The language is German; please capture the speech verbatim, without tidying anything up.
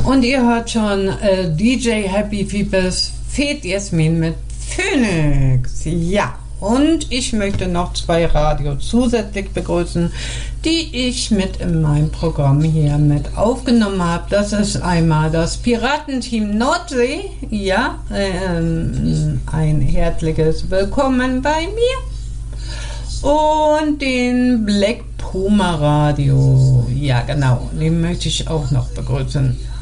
Und ihr hört schon äh, D J Happy Peoples, Fed Jasmin mit Phoenix. Ja, und ich möchte noch zwei Radio zusätzlich begrüßen, die ich mit in meinem Programm hier mit aufgenommen habe. Das ist einmal das Piratenteam Nordsee. Ja, ähm, ein herzliches Willkommen bei mir. Und den Black Puma Radio. Ja, genau, den möchte ich auch noch begrüßen.